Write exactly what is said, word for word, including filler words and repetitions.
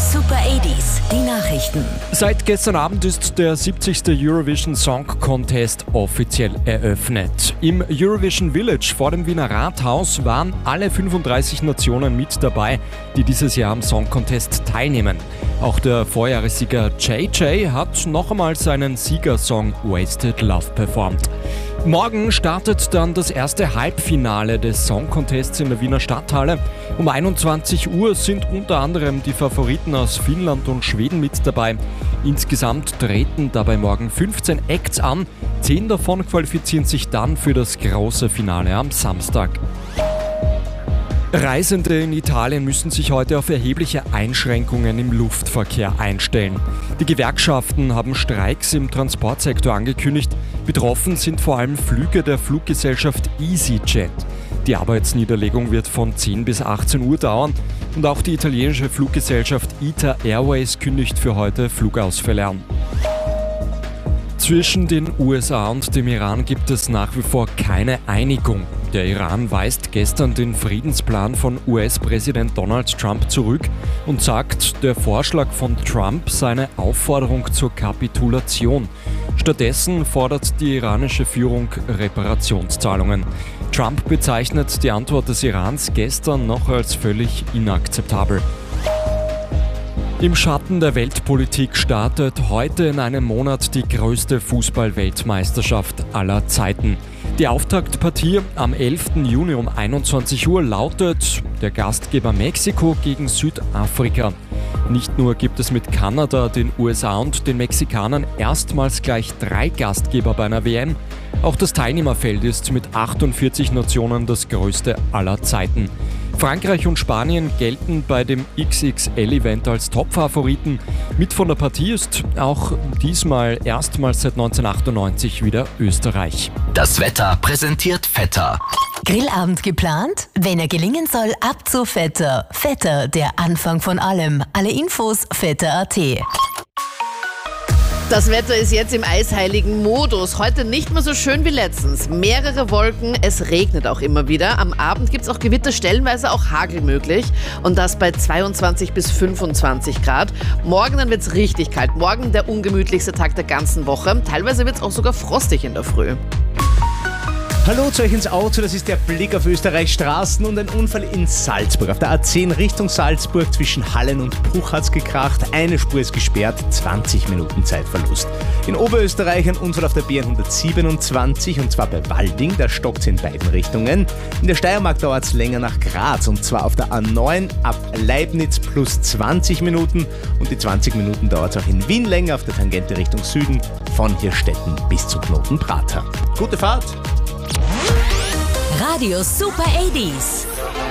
Super achtziger, die Nachrichten. Seit gestern Abend ist der siebzigste Eurovision Song Contest offiziell eröffnet. Im Eurovision Village vor dem Wiener Rathaus waren alle fünfunddreißig Nationen mit dabei, die dieses Jahr am Song Contest teilnehmen. Auch der Vorjahressieger J J hat noch einmal seinen Siegersong Wasted Love performt. Morgen startet dann das erste Halbfinale des Song Contests in der Wiener Stadthalle. Um einundzwanzig Uhr sind unter anderem die Favoriten aus Finnland und Schweden mit dabei. Insgesamt treten dabei morgen fünfzehn Acts an. Zehn davon qualifizieren sich dann für das große Finale am Samstag. Reisende in Italien müssen sich heute auf erhebliche Einschränkungen im Luftverkehr einstellen. Die Gewerkschaften haben Streiks im Transportsektor angekündigt. Betroffen sind vor allem Flüge der Fluggesellschaft EasyJet. Die Arbeitsniederlegung wird von zehn bis achtzehn Uhr dauern und auch die italienische Fluggesellschaft I T A Airways kündigt für heute Flugausfälle an. Zwischen den U S A und dem Iran gibt es nach wie vor keine Einigung. Der Iran weist gestern den Friedensplan von U S-Präsident Donald Trump zurück und sagt, der Vorschlag von Trump sei eine Aufforderung zur Kapitulation. Stattdessen fordert die iranische Führung Reparationszahlungen. Trump bezeichnet die Antwort des Irans gestern noch als völlig inakzeptabel. Im Schatten der Weltpolitik startet heute in einem Monat die größte Fußball-Weltmeisterschaft aller Zeiten. Die Auftaktpartie am elften Juni um einundzwanzig Uhr lautet der Gastgeber Mexiko gegen Südafrika. Nicht nur gibt es mit Kanada, den U S A und den Mexikanern erstmals gleich drei Gastgeber bei einer W M, auch das Teilnehmerfeld ist mit achtundvierzig Nationen das größte aller Zeiten. Frankreich und Spanien gelten bei dem X X L-Event als Top-Favoriten. Mit von der Partie ist auch diesmal erstmals seit neunzehnhundertachtundneunzig wieder Österreich. Das Wetter präsentiert Vetter. Grillabend geplant? Wenn er gelingen soll, ab zu Vetter. Vetter, der Anfang von allem. Alle Infos vetter punkt at. Das Wetter ist jetzt im eisheiligen Modus. Heute nicht mehr so schön wie letztens. Mehrere Wolken, es regnet auch immer wieder. Am Abend gibt es auch Gewitter, stellenweise auch Hagel möglich. Und das bei zweiundzwanzig bis fünfundzwanzig Grad. Morgen dann wird es richtig kalt. Morgen der ungemütlichste Tag der ganzen Woche. Teilweise wird es auch sogar frostig in der Früh. Hallo zu euch ins Auto, das ist der Blick auf Österreichs Straßen und ein Unfall in Salzburg. Auf der A zehn Richtung Salzburg zwischen Hallen und Puch hat's gekracht. Eine Spur ist gesperrt, zwanzig Minuten Zeitverlust. In Oberösterreich ein Unfall auf der B hundertsiebenundzwanzig und zwar bei Walding, da stockt's in beiden Richtungen. In der Steiermark dauert's länger nach Graz und zwar auf der A neun ab Leibniz plus zwanzig Minuten und die zwanzig Minuten dauert's auch in Wien länger auf der Tangente Richtung Süden von Hirstetten bis zum Knoten Prater. Gute Fahrt! Radio Super achtziger.